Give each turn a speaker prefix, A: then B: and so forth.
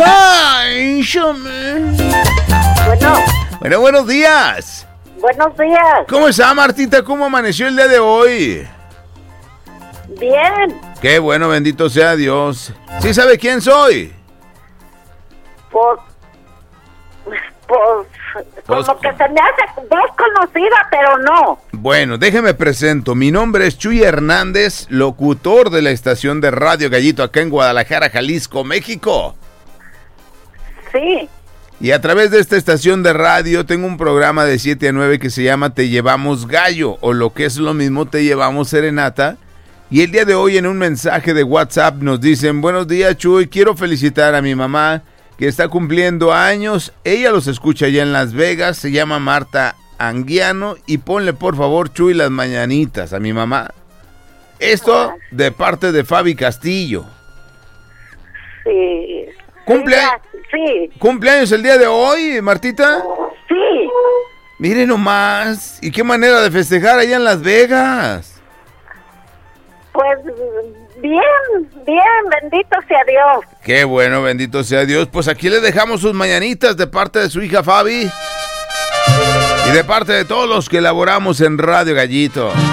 A: Cállame. Bueno, buenos días.
B: Buenos días.
A: ¿Cómo está, Martita? ¿Cómo amaneció el día de hoy?
B: Bien.
A: Qué bueno, bendito sea Dios. ¿Sí sabe quién soy?
B: Pues como que se me hace desconocida, pero no.
A: Bueno, déjeme presento. Mi nombre es Chuy Hernández, locutor de la estación de Radio Gallito acá en Guadalajara, Jalisco, México.
B: Sí.
A: Y a través de esta estación de radio tengo un programa de 7 a 9 que se llama Te Llevamos Gallo, o lo que es lo mismo, Te Llevamos Serenata. Y el día de hoy en un mensaje de WhatsApp nos dicen: buenos días, Chuy, quiero felicitar a mi mamá que está cumpliendo años. Ella los escucha allá en Las Vegas, se llama Marta Anguiano, y ponle por favor, Chuy, las mañanitas a mi mamá. Esto de parte de Fabi Castillo.
B: Sí. Sí.
A: ¿Cumpleaños el día de hoy, Martita?
B: Sí.
A: Mire nomás, ¿y qué manera de festejar allá en Las Vegas?
B: Pues bien, bendito sea Dios.
A: Qué bueno, bendito sea Dios. Pues aquí le dejamos sus mañanitas de parte de su hija Fabi y de parte de todos los que elaboramos en Radio Gallito.